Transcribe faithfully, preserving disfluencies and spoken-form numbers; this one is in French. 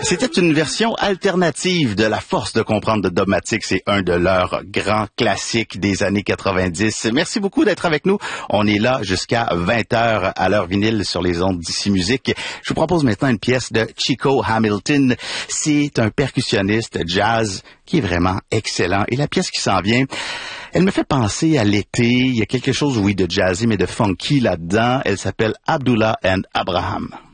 C'était une version alternative de La Force de comprendre de Dogmatic. C'est un de leurs grands classiques des années quatre-vingt-dix. Merci beaucoup d'être avec nous. On est là jusqu'à vingt heures à l'heure vinyle sur les ondes d'Ici Musique. Je vous propose maintenant une pièce de Chico Hamilton. C'est un percussionniste jazz qui est vraiment excellent. Et la pièce qui s'en vient, elle me fait penser à l'été. Il y a quelque chose, oui, de jazzy, mais de funky là-dedans. Elle s'appelle Abdullah and Abraham.